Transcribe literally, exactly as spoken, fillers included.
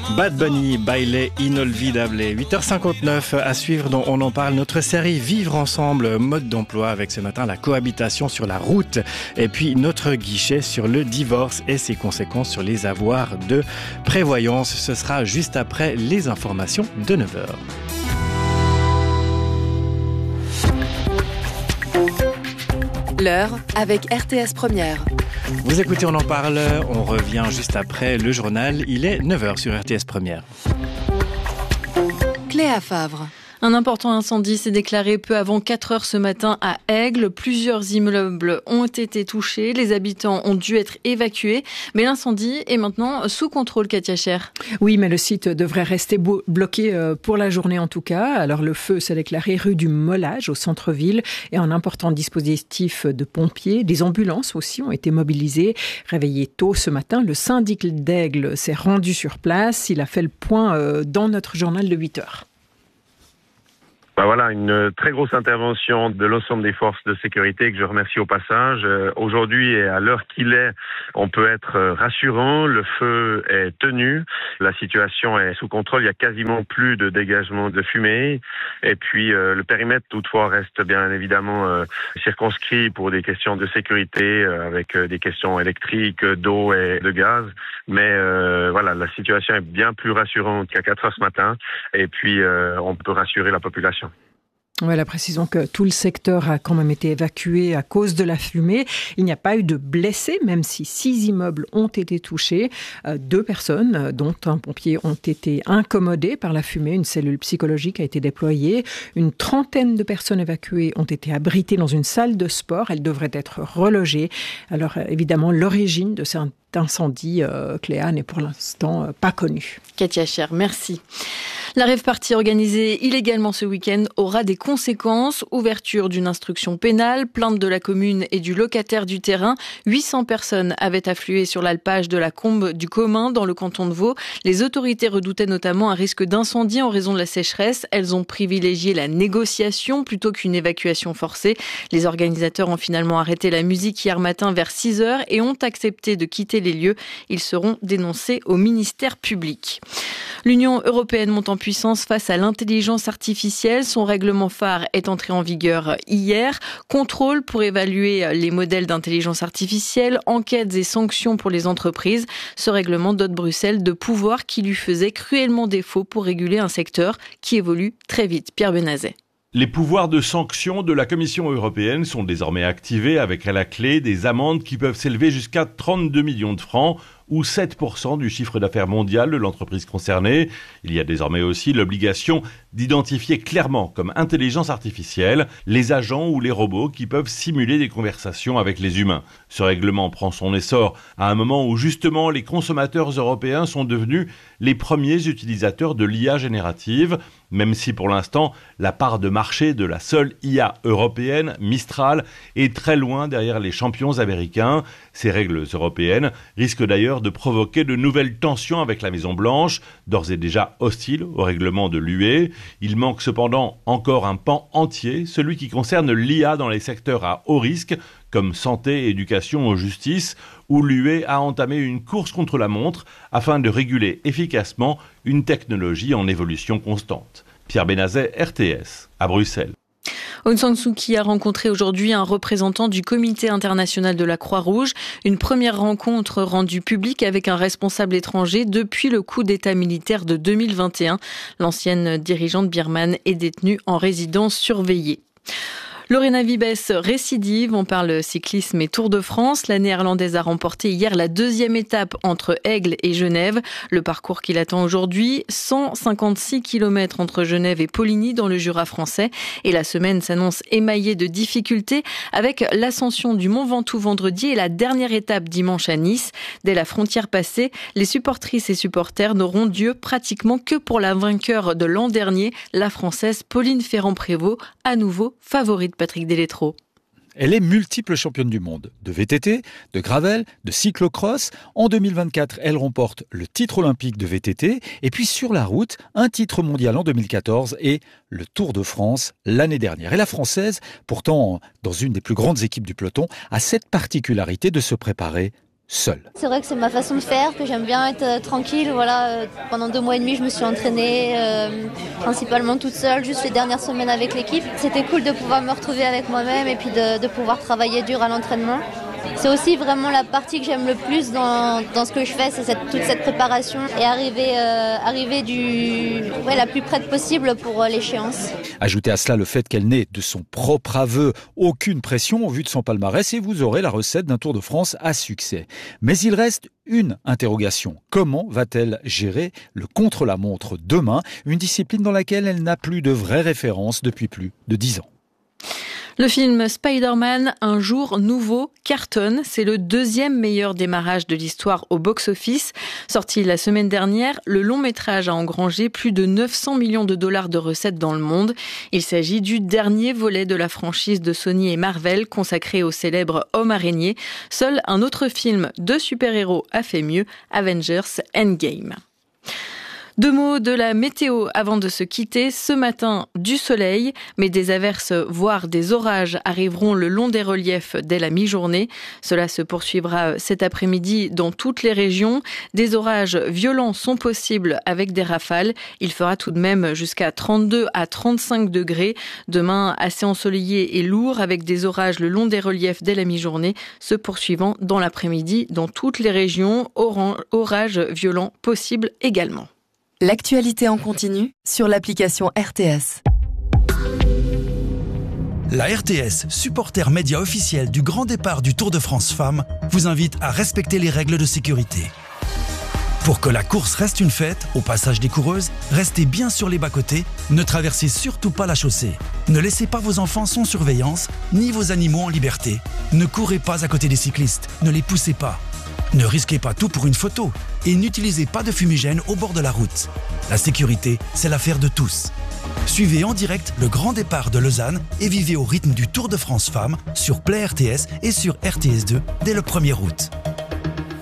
Bad Bunny, baile inolvidable. huit heures cinquante-neuf à suivre dont on en parle. Notre série Vivre ensemble, mode d'emploi avec ce matin la cohabitation sur la route. Et puis notre guichet sur le divorce et ses conséquences sur les avoirs de prévoyance. Ce sera juste après les informations de neuf heures. L'heure avec R T S Première. Vous écoutez, on en parle, on revient juste après le journal. Il est neuf heures sur R T S Première. Cléa Favre. Un important incendie s'est déclaré peu avant quatre heures ce matin à Aigle. Plusieurs immeubles ont été touchés. Les habitants ont dû être évacués. Mais l'incendie est maintenant sous contrôle, Katia Cher. Oui, mais le site devrait rester bloqué pour la journée en tout cas. Alors le feu s'est déclaré rue du Mollage au centre-ville et un important dispositif de pompiers. Des ambulances aussi ont été mobilisées. Réveillé tôt ce matin, le syndic d'Aigle s'est rendu sur place. Il a fait le point dans notre journal de huit heures. Ben voilà, une très grosse intervention de l'ensemble des forces de sécurité que je remercie au passage. Euh, aujourd'hui et à l'heure qu'il est, on peut être rassurant. Le feu est tenu, la situation est sous contrôle. Il y a quasiment plus de dégagement de fumée. Et puis euh, le périmètre toutefois reste bien évidemment euh, circonscrit pour des questions de sécurité, euh, avec euh, des questions électriques, d'eau et de gaz. Mais euh, voilà, la situation est bien plus rassurante qu'à quatre heures ce matin. Et puis euh, on peut rassurer la population. Voilà, précisons que tout le secteur a quand même été évacué à cause de la fumée. Il n'y a pas eu de blessés, même si six immeubles ont été touchés. Euh, deux personnes, dont un pompier, ont été incommodées par la fumée. Une cellule psychologique a été déployée. Une trentaine de personnes évacuées ont été abritées dans une salle de sport. Elles devraient être relogées. Alors, évidemment, l'origine de cet incendie, euh, Cléa, n'est pour l'instant euh, pas connue. Katia Cher, merci. La rave-party organisée illégalement ce week-end aura des conséquences. Ouverture d'une instruction pénale, plainte de la commune et du locataire du terrain. huit cents personnes avaient afflué sur l'alpage de la Combe du Commun dans le canton de Vaud. Les autorités redoutaient notamment un risque d'incendie en raison de la sécheresse. Elles ont privilégié la négociation plutôt qu'une évacuation forcée. Les organisateurs ont finalement arrêté la musique hier matin vers six heures et ont accepté de quitter les lieux. Ils seront dénoncés au ministère public. L'Union européenne monte en puissance face à l'intelligence artificielle. Son règlement phare est entré en vigueur hier. Contrôle pour évaluer les modèles d'intelligence artificielle, enquêtes et sanctions pour les entreprises. Ce règlement dote Bruxelles de pouvoirs qui lui faisaient cruellement défaut pour réguler un secteur qui évolue très vite. Pierre Benazet. Les pouvoirs de sanction de la Commission européenne sont désormais activés avec à la clé des amendes qui peuvent s'élever jusqu'à trente-deux millions de francs ou sept pour cent du chiffre d'affaires mondial de l'entreprise concernée. Il y a désormais aussi l'obligation d'identifier clairement comme intelligence artificielle les agents ou les robots qui peuvent simuler des conversations avec les humains. Ce règlement prend son essor à un moment où justement les consommateurs européens sont devenus les premiers utilisateurs de l'I A générative, même si pour l'instant la part de marché de la seule I A européenne, Mistral, est très loin derrière les champions américains. Ces règles européennes risquent d'ailleurs de provoquer de nouvelles tensions avec la Maison-Blanche, d'ores et déjà hostile au règlement de l'U E. Il manque cependant encore un pan entier, celui qui concerne l'I A dans les secteurs à haut risque, comme santé, éducation ou justice, où l'U E a entamé une course contre la montre afin de réguler efficacement une technologie en évolution constante. Pierre Benazet, R T S, à Bruxelles. Aung San Suu Kyi a rencontré aujourd'hui un représentant du Comité international de la Croix-Rouge. Une première rencontre rendue publique avec un responsable étranger depuis le coup d'État militaire de deux mille vingt et un. L'ancienne dirigeante birmane est détenue en résidence surveillée. Lorena Wiebes récidive, on parle cyclisme et Tour de France. La Néerlandaise a remporté hier la deuxième étape entre Aigle et Genève. Le parcours qui l'attend aujourd'hui, cent cinquante-six kilomètres entre Genève et Poligny dans le Jura français. Et la semaine s'annonce émaillée de difficultés avec l'ascension du Mont Ventoux vendredi et la dernière étape dimanche à Nice. Dès la frontière passée, les supportrices et supporters n'auront Dieu pratiquement que pour la vainqueur de l'an dernier, la Française Pauline Ferrand-Prévot, à nouveau favorite. Patrick Delétro. Elle est multiple championne du monde de V T T, de gravel, de cyclocross. En deux mille vingt-quatre, elle remporte le titre olympique de V T T et puis sur la route, un titre mondial en deux mille quatorze et le Tour de France l'année dernière. Et la Française, pourtant dans une des plus grandes équipes du peloton, a cette particularité de se préparer seule. C'est vrai que c'est ma façon de faire, que j'aime bien être euh, tranquille. Voilà, euh, pendant deux mois et demi, je me suis entraînée euh, principalement toute seule, juste les dernières semaines avec l'équipe. C'était cool de pouvoir me retrouver avec moi-même et puis de, de pouvoir travailler dur à l'entraînement. C'est aussi vraiment la partie que j'aime le plus dans, dans ce que je fais, c'est cette, toute cette préparation et arriver, euh, arriver du, ouais, la plus près possible pour euh, l'échéance. Ajoutez à cela le fait qu'elle n'ait de son propre aveu aucune pression au vu de son palmarès et vous aurez la recette d'un Tour de France à succès. Mais il reste une interrogation. Comment va-t-elle gérer le contre-la-montre demain, une discipline dans laquelle elle n'a plus de vraie référence depuis plus de dix ans? Le film Spider-Man, Un jour nouveau, cartonne. C'est le deuxième meilleur démarrage de l'histoire au box-office. Sorti la semaine dernière, le long métrage a engrangé plus de neuf cents millions de dollars de recettes dans le monde. Il s'agit du dernier volet de la franchise de Sony et Marvel consacré au célèbre Homme Araignée. Seul un autre film de super-héros a fait mieux, Avengers Endgame. Deux mots de la météo avant de se quitter. Ce matin, du soleil, mais des averses, voire des orages arriveront le long des reliefs dès la mi-journée. Cela se poursuivra cet après-midi dans toutes les régions. Des orages violents sont possibles avec des rafales. Il fera tout de même jusqu'à trente-deux à trente-cinq degrés. Demain, assez ensoleillé et lourd avec des orages le long des reliefs dès la mi-journée, se poursuivant dans l'après-midi dans toutes les régions. Orages violents possibles également. L'actualité en continu sur l'application R T S. La R T S, supporter média officiel du grand départ du Tour de France Femmes, vous invite à respecter les règles de sécurité. Pour que la course reste une fête, au passage des coureuses, restez bien sur les bas-côtés, ne traversez surtout pas la chaussée. Ne laissez pas vos enfants sans surveillance, ni vos animaux en liberté. Ne courez pas à côté des cyclistes, ne les poussez pas. Ne risquez pas tout pour une photo et n'utilisez pas de fumigène au bord de la route. La sécurité, c'est l'affaire de tous. Suivez en direct le grand départ de Lausanne et vivez au rythme du Tour de France Femmes sur Play R T S et sur R T S deux dès le premier août.